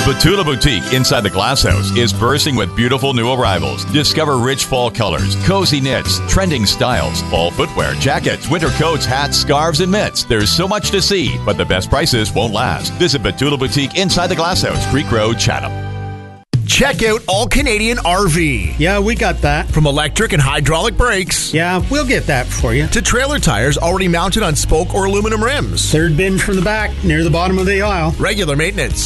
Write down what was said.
Batula Boutique inside the Glass House is bursting with beautiful new arrivals. Discover rich fall colors, cozy knits, trending styles, fall footwear, jackets, winter coats, hats, scarves, and mitts. There's so much to see, but the best prices won't last. Visit Batula Boutique inside the Glass House, Creek Road, Chatham. Check out All Canadian RV. Yeah, we got that. From electric and hydraulic brakes. Yeah, we'll get that for you. To trailer tires already mounted on spoke or aluminum rims. Third bin from the back, near the bottom of the aisle. Regular maintenance.